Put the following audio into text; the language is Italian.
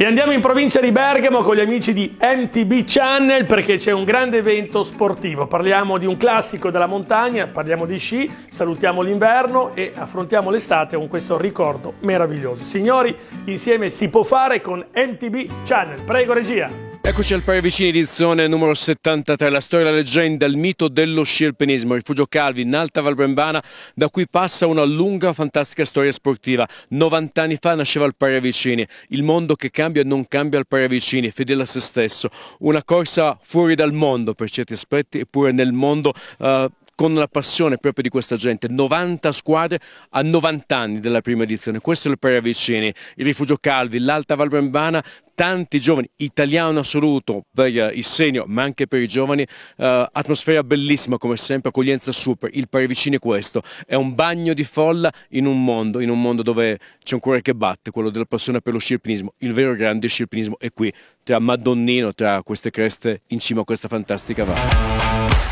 E andiamo in provincia di Bergamo con gli amici di MTB Channel perché c'è un grande evento sportivo. Parliamo di un classico della montagna, parliamo di sci, salutiamo l'inverno e affrontiamo l'estate con questo ricordo meraviglioso. Signori, insieme si può fare con MTB Channel. Prego regia. Eccoci al Paravicini edizione numero 73, la storia e la leggenda, il mito dello sci alpinismo, Rifugio Calvi in Alta Val Brembana, da cui passa una lunga fantastica storia sportiva. 90 anni fa nasceva il Paravicini, il mondo che cambia non cambia il Paravicini, fedele a se stesso, una corsa fuori dal mondo per certi aspetti, eppure nel mondo con la passione proprio di questa gente. 90 squadre a 90 anni della prima edizione, questo è il Paravicini, il Rifugio Calvi, l'Alta Val Brembana, tanti giovani, italiano assoluto per i senior ma anche per i giovani, atmosfera bellissima come sempre, accoglienza super. Il Paravicini questo, è un bagno di folla in un mondo dove c'è un cuore che batte, quello della passione per lo sci alpinismo. Il vero grande sci alpinismo è qui, tra Madonnino, tra queste creste in cima a questa fantastica valle.